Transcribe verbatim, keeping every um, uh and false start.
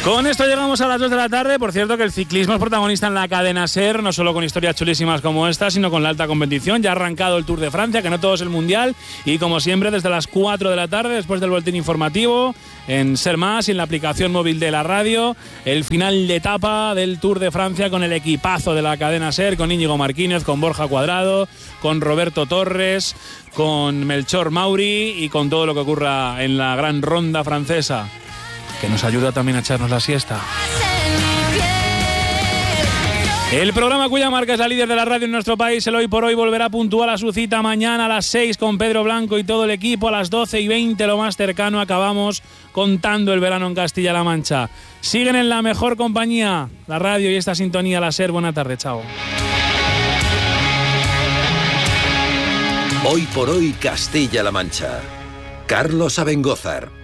Con esto llegamos a las dos de la tarde. Por cierto, que el ciclismo es protagonista en la cadena SER, no solo con historias chulísimas como esta, sino con la alta competición. Ya ha arrancado el Tour de Francia, que no todo es el Mundial, y como siempre desde las cuatro de la tarde, después del boletín informativo, en SER Más y en la aplicación móvil de la radio, el final de etapa del Tour de Francia con el equipazo de la cadena SER, con Íñigo Marquínez, con Borja Cuadrado, con Roberto Torres, con Melchor Mauri y con todo lo que ocurra en la gran ronda francesa, que nos ayuda también a echarnos la siesta. El programa cuya marca es la líder de la radio en nuestro país, el Hoy por Hoy, volverá puntual a su cita mañana a las seis con Pedro Blanco y todo el equipo. A las doce y veinte, lo más cercano, acabamos contando el verano en Castilla-La Mancha. Siguen en la mejor compañía, la radio y esta sintonía, la SER. Buena tarde, chao. Hoy por Hoy, Castilla-La Mancha. Carlos Abengózar.